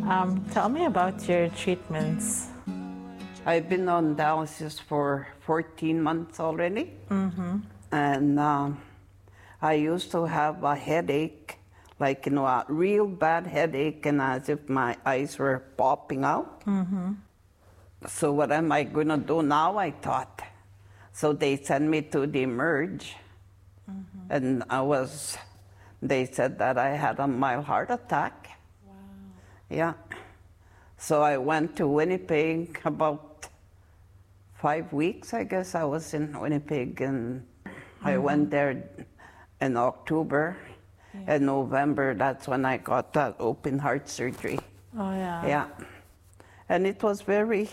Tell me about your treatments. I've been on dialysis for 14 months already. And I used to have a headache, like, a real bad headache, and as if my eyes were popping out. So what am I going to do now, I thought. So they sent me to the Emerge, and they said that I had a mild heart attack. Wow. Yeah. So I went to Winnipeg about 5 weeks, I guess. I was in Winnipeg, and I went there in October. In November, that's when I got that open heart surgery. Oh, yeah. Yeah. And it was very,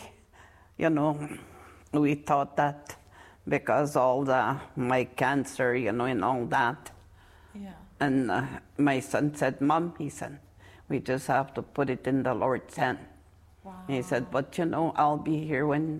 we thought that because my cancer, and all that. Yeah. And my son said, Mom, he said, we just have to put it in the Lord's hand. Wow. He said, but I'll be here when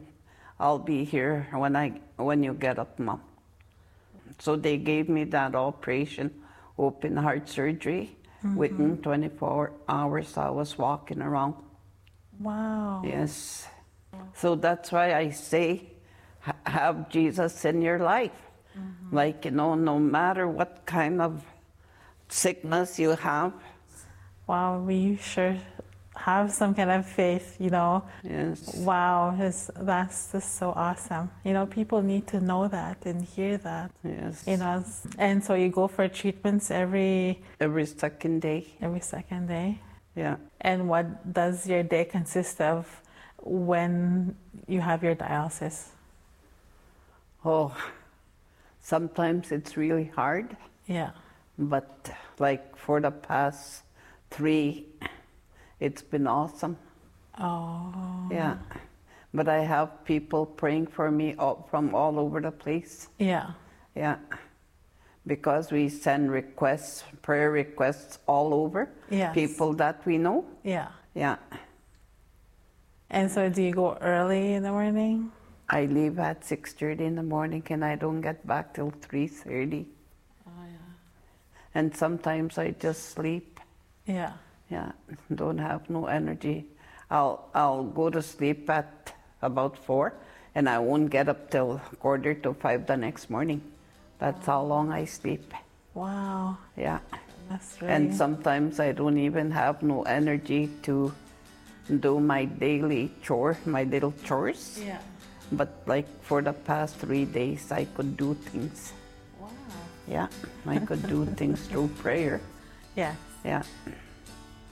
you get up, Mom. So they gave me that operation, open heart surgery. Within 24 hours, I was walking around. Wow. Yes. So that's why I say, have Jesus in your life. Like, no matter what kind of sickness you have. Wow, we sure have some kind of faith, Yes. Wow, that's just so awesome. People need to know that and hear that. Yes. And so you go for treatments every second day. Every second day? Yeah. And what does your day consist of when you have your dialysis? Oh, sometimes it's really hard. Yeah. But like for the past 3, it's been awesome. Oh. Yeah. But I have people praying for me from all over the place. Yeah. Yeah. Because we send prayer requests all over. Yes. People that we know. Yeah. Yeah. And so do you go early in the morning? I leave at 6:30 in the morning and I don't get back till 3:30. Oh, yeah. And sometimes I just sleep. Yeah. Yeah, don't have no energy. I'll go to sleep at about 4 and I won't get up till 4:45 the next morning. That's how long I sleep. Wow. Yeah. That's really... And sometimes I don't even have no energy to do my daily my little chores. Yeah. But like for the past 3 days, I could do things. Wow. Yeah, I could do things through prayer. Yes. Yeah.